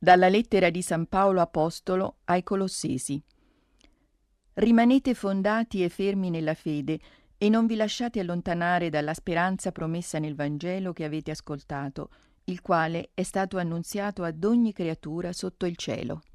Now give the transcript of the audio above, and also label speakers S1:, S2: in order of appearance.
S1: Dalla lettera di San Paolo Apostolo ai Colossesi. Rimanete fondati e fermi nella fede e non vi lasciate allontanare dalla speranza promessa nel Vangelo che avete ascoltato, il quale è stato annunziato ad ogni creatura sotto il cielo.